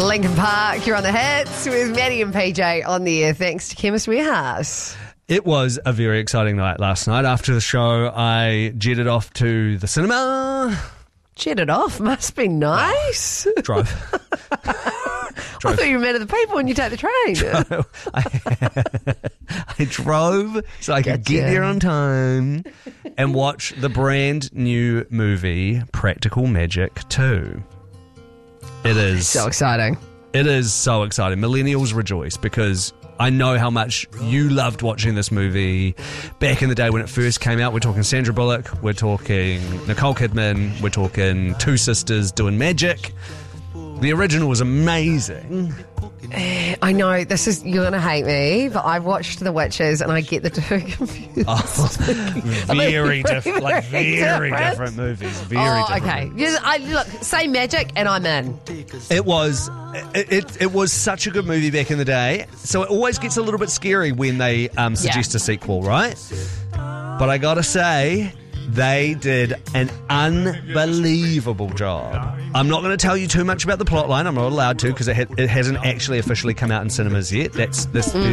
Linkin Park, you're on the hits with Maddie and PJ on the air, thanks to Chemist Warehouse. It was a very exciting night last night. After the show, I jetted off to the cinema. Jetted off, must be nice. Drove. I thought you were man of the people when you take the train. I drove so I could get there on time and watch the brand new movie Practical Magic 2. It is So exciting. It is so exciting. Millennials rejoice because I know how much you loved watching this movie back in the day when it first came out. We're talking Sandra Bullock, we're talking Nicole Kidman, we're talking two sisters doing magic. The original was amazing. I know, you're going to hate me, but I watched The Witches and I get the two confused. Very different, very different movies. Very different. Okay. Movies. Look, say magic and I'm in. It was such a good movie back in the day. So it always gets a little bit scary when they suggest a sequel, right? But I gotta say, they did an unbelievable job. I'm not going to tell you too much about the plot line. I'm not allowed to because it hasn't actually officially come out in cinemas yet. That's this.